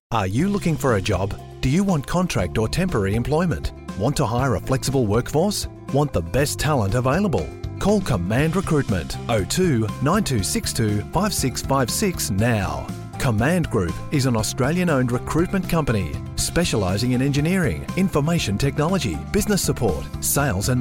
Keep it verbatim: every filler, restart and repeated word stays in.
Are you looking for a job? Do you want contract or temporary employment? Want to hire a flexible workforce? Want the best talent available? Call Command Recruitment oh two nine two six two five six five six now. Command Group is an Australian-owned recruitment company specialising in engineering, information technology, business support, sales and